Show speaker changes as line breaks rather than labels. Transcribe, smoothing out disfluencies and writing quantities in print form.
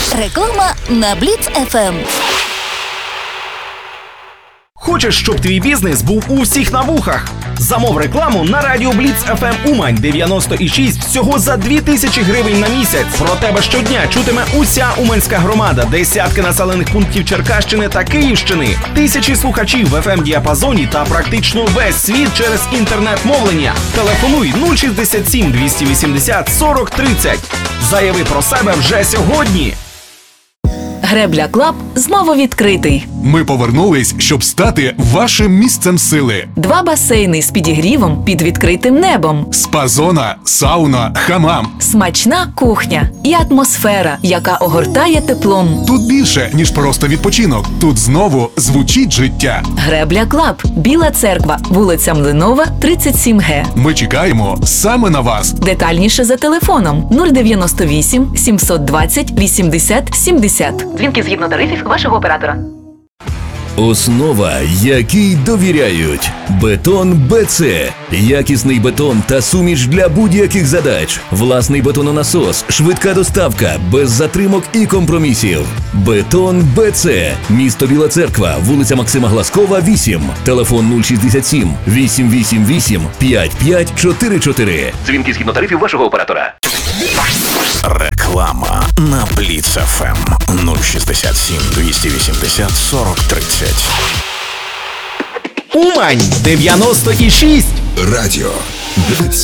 Реклама на Бліц ФМ.
Хочеш, щоб твій бізнес був у всіх на вухах? Замов рекламу на радіо Бліц ФМ Умань 90,6 всього за 2000 гривень на місяць. Про тебе щодня чутиме уся уманська громада, десятки населених пунктів Черкащини та Київщини, тисячі слухачів в ФМ-діапазоні та практично весь світ через інтернет-мовлення. Телефонуй 067 280 40 30. Заяви про себе вже сьогодні.
Гребля Клаб знову відкритий.
Ми повернулись, щоб стати вашим місцем сили.
2 басейни з підігрівом під відкритим небом.
Спа-зона, сауна, хамам.
Смачна кухня і атмосфера, яка огортає теплом.
Тут більше, ніж просто відпочинок. Тут знову звучить життя.
Гребля Клаб, Біла Церква, вулиця Млинова, 37Г.
Ми чекаємо саме на вас.
Детальніше за телефоном 098 720 80 70. Дзвінки згідно тарифів вашого оператора.
Основа, якій довіряють. Бетон БЦ. Якісний бетон та суміш для будь-яких задач. Власний бетононасос, швидка доставка, без затримок і компромісів. Бетон БЦ. Місто Біла Церква, вулиця Максима Глазкова, 8. Телефон 067 888 5544. Дзвінки згідно тарифів вашого оператора.
Реклама на Бліц ФМ 067 280 40 30.
Умань 90,6.
Радіо Бліц.